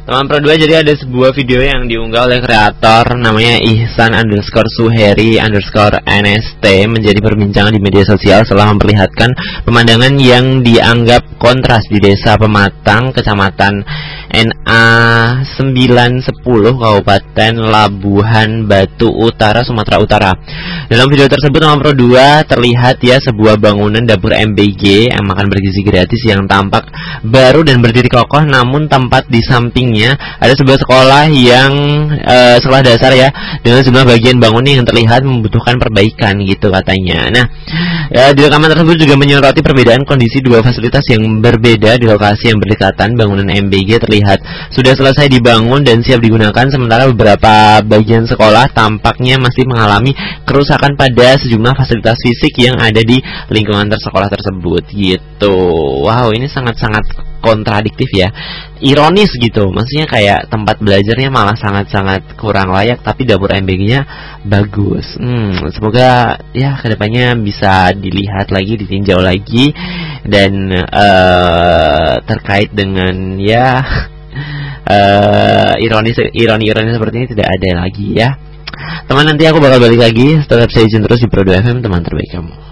Teman Pro 2, jadi ada sebuah video yang diunggah oleh kreator namanya Ihsan_Suheri_NST menjadi perbincangan di media sosial setelah memperlihatkan pemandangan yang dianggap kontras di Desa Pematang, Kecamatan NA 910, Kabupaten Labuhan Batu Utara, Sumatera Utara. Dalam video tersebut teman Pro 2 terlihat ya sebuah bangunan dapur MBG yang makan bergizi gratis yang tampak baru dan berdiri kokoh, namun tempat di sampingnya ada sebuah sekolah yang sekolah dasar ya, dengan jumlah bagian bangunan yang terlihat membutuhkan perbaikan gitu katanya. Nah, di rekaman tersebut juga menyoroti perbedaan kondisi dua fasilitas yang berbeda di lokasi yang berdekatan. Bangunan MBG terlihat sudah selesai dibangun dan siap digunakan, sementara beberapa bagian sekolah tampaknya masih mengalami kerusakan pada sejumlah fasilitas fisik yang ada di lingkungan sekolah tersebut gitu. Wow, ini sangat-sangat kontradiktif ya, ironis gitu. Maksudnya kayak tempat belajarnya malah sangat-sangat kurang layak, tapi dapur MBG-nya bagus. Semoga ya kedepannya bisa dilihat lagi, ditinjau lagi, dan terkait dengan ya ironi seperti ini tidak ada lagi ya. Teman, nanti aku bakal balik lagi. Tetap stay tune terus di Pro 2 FM, teman terbaik kamu.